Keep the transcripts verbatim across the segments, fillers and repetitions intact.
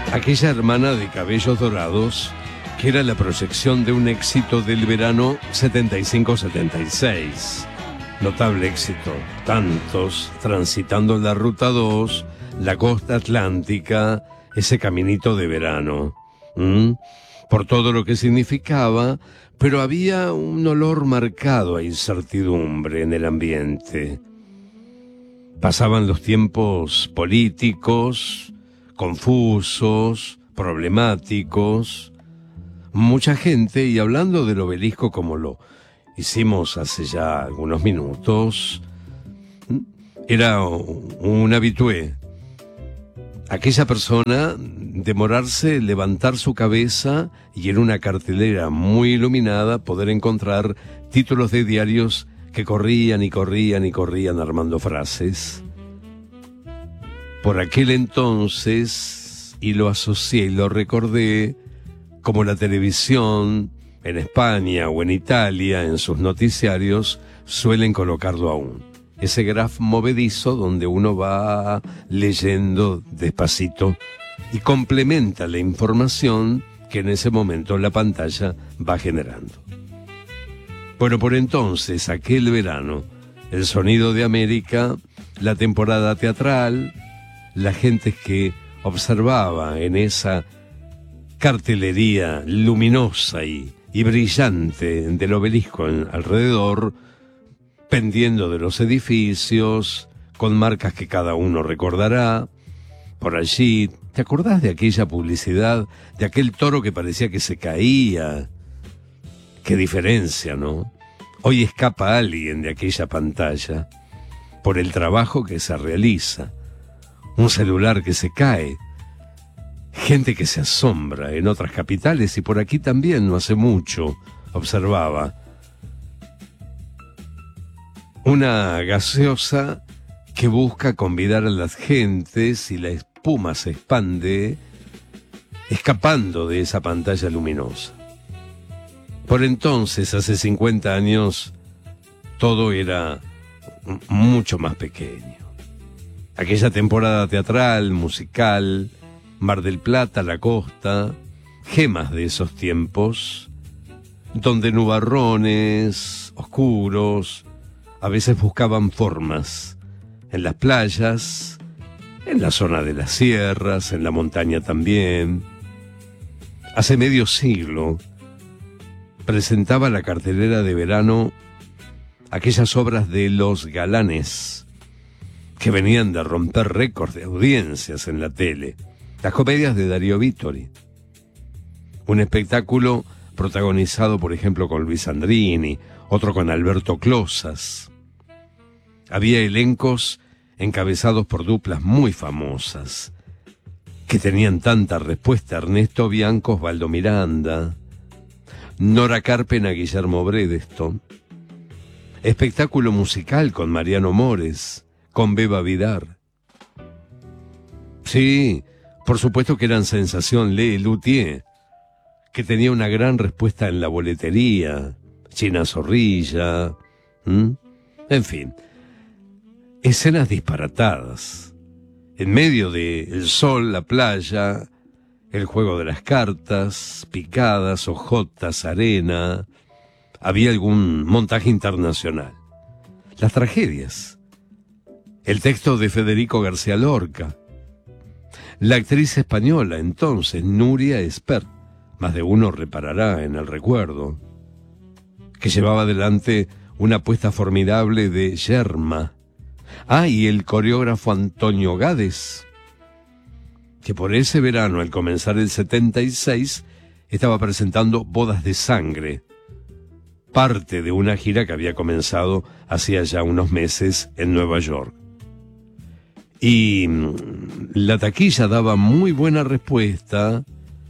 Aquella hermana de cabellos dorados, que era la proyección de un éxito del verano setenta y cinco setenta y seis. Notable éxito, tantos, transitando la Ruta dos, la costa atlántica, ese caminito de verano, ¿Mm? por todo lo que significaba, pero había un olor marcado a incertidumbre en el ambiente. Pasaban los tiempos políticos, confusos, problemáticos. Mucha gente, y hablando del obelisco como lo hicimos hace ya algunos minutos, era un habitué. Aquella persona demorarse, levantar su cabeza y en una cartelera muy iluminada poder encontrar títulos de diarios que corrían y corrían y corrían armando frases. Por aquel entonces, y lo asocié y lo recordé, como la televisión en España o en Italia, en sus noticiarios, suelen colocarlo aún. Ese graph movedizo donde uno va leyendo despacito y complementa la información que en ese momento la pantalla va generando. Bueno, por entonces, aquel verano, el sonido de América, la temporada teatral, la gente que observaba en esa cartelería luminosa y, y brillante del obelisco en, alrededor, pendiendo de los edificios, con marcas que cada uno recordará. Por allí, ¿te acordás de aquella publicidad, de aquel toro que parecía que se caía? Qué diferencia, ¿no? Hoy escapa alguien de aquella pantalla por el trabajo que se realiza. Un celular que se cae. Gente que se asombra en otras capitales y por aquí también no hace mucho observaba una gaseosa que busca convidar a las gentes y la espuma se expande escapando de esa pantalla luminosa. Por entonces, hace cincuenta años, todo era mucho más pequeño. Aquella temporada teatral, musical, Mar del Plata, la costa, gemas de esos tiempos, donde nubarrones oscuros a veces buscaban formas en las playas, en la zona de las sierras, en la montaña también. Hace medio siglo presentaba la cartelera de verano aquellas obras de Los Galanes que venían de romper récords de audiencias en la tele. Las comedias de Darío Vittori. Un espectáculo protagonizado, por ejemplo, con Luis Andrini, otro con Alberto Closas. Había elencos encabezados por duplas muy famosas, que tenían tanta respuesta: Ernesto Bianco, Osvaldo Miranda, Nora Carpena, Guillermo Bredeston. Espectáculo musical con Mariano Mores, con Beba Vidar. Sí, por supuesto que eran sensación Le Luthier, que tenía una gran respuesta en la boletería, China Zorrilla, ¿m? En fin, escenas disparatadas. En medio de el sol, la playa, el juego de las cartas, picadas, hojotas, arena, había algún montaje internacional. Las tragedias, el texto de Federico García Lorca, la actriz española entonces, Nuria Espert, más de uno reparará en el recuerdo, que llevaba adelante una apuesta formidable de Yerma. Ah, y el coreógrafo Antonio Gades, que por ese verano, al comenzar el setenta y seis, estaba presentando Bodas de Sangre, parte de una gira que había comenzado hacía ya unos meses en Nueva York. Y la taquilla daba muy buena respuesta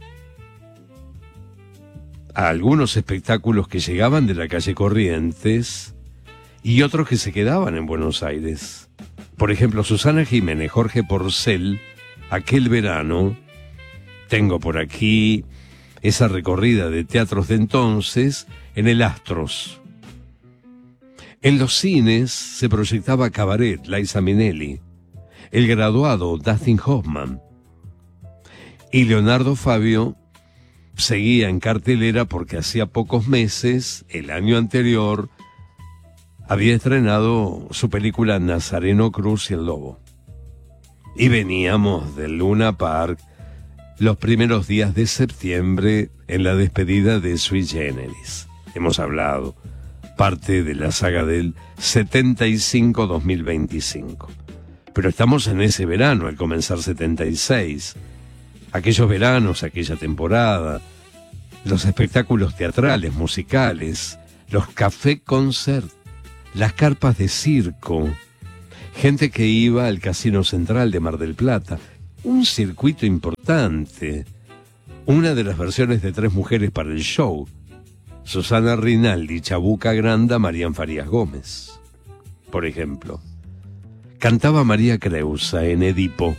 a algunos espectáculos que llegaban de la calle Corrientes y otros que se quedaban en Buenos Aires. Por ejemplo, Susana Jiménez, Jorge Porcel, aquel verano, tengo por aquí esa recorrida de teatros de entonces en el Astros. En los cines se proyectaba Cabaret, Liza Minnelli, El Graduado, Dustin Hoffman. Y Leonardo Fabio seguía en cartelera porque hacía pocos meses, el año anterior, había estrenado su película Nazareno Cruz y el Lobo. Y veníamos del Luna Park los primeros días de septiembre en la despedida de Sui Generis. Hemos hablado parte de la saga del setenta y cinco a dos mil veinticinco. Pero estamos en ese verano, al comenzar setenta y seis. Aquellos veranos, aquella temporada, los espectáculos teatrales, musicales, los café-concert, las carpas de circo, gente que iba al Casino Central de Mar del Plata, un circuito importante, una de las versiones de Tres Mujeres para el show, Susana Rinaldi, Chabuca Granda, Marían Farías Gómez, por ejemplo. Cantaba María Creusa en Edipo.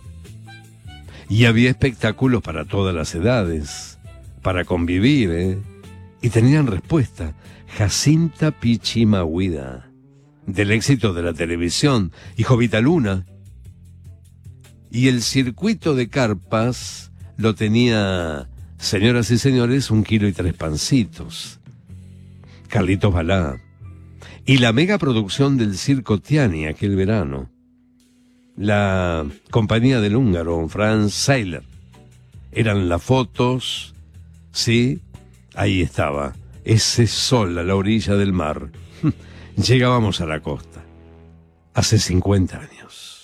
Y había espectáculos para todas las edades, para convivir, ¿eh? Y tenían respuesta. Jacinta Pichimahuida, del éxito de la televisión, y Jovita Luna. Y el circuito de carpas lo tenía, señoras y señores, Un Kilo y Tres Pancitos, Carlitos Balá, y la mega producción del Circo Tiani aquel verano, la compañía del húngaro Franz Seiler. Eran las fotos, sí, ahí estaba, ese sol a la orilla del mar. Llegábamos a la costa, hace cincuenta años.